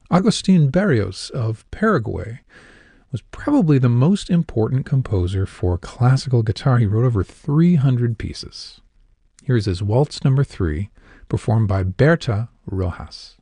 Agustin Barrios of Paraguay was probably the most important composer for classical guitar. He wrote over 300 pieces. Here's his Waltz Number 3, performed by Berta Rojas.